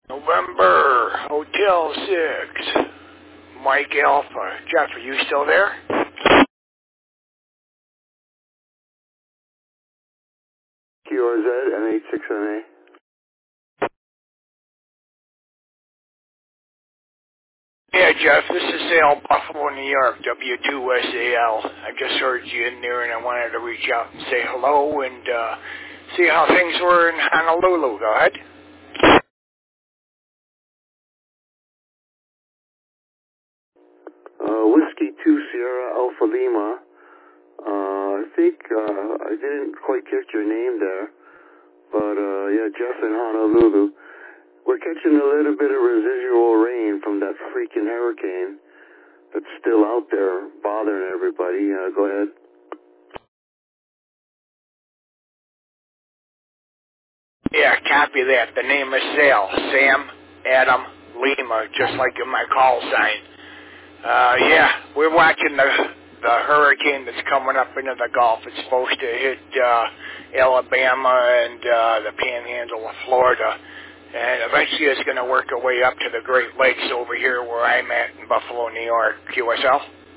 November, Hotel 6, Mike Alpha. Jeff, are you still there? QRZ and 86NA. Yeah, Jeff, this is Sal, Buffalo, New York, W2SAL. I just heard you in there and I wanted to reach out and say hello and see how things were in Honolulu. Go ahead. Whiskey 2 Sierra Alpha Lima. I think I didn't quite catch your name there, but yeah, Jeff in Honolulu. We're catching a little bit of residual rain from that freaking hurricane that's still out there bothering everybody. Go ahead. Yeah, copy that. The name is Sal. Sam, Adam, Lima, just like in my call sign. Yeah, we're watching the hurricane that's coming up into the Gulf. It's supposed to hit Alabama and the panhandle of Florida. And eventually it's going to work our way up to the Great Lakes over here where I'm at in Buffalo, New York. QSL?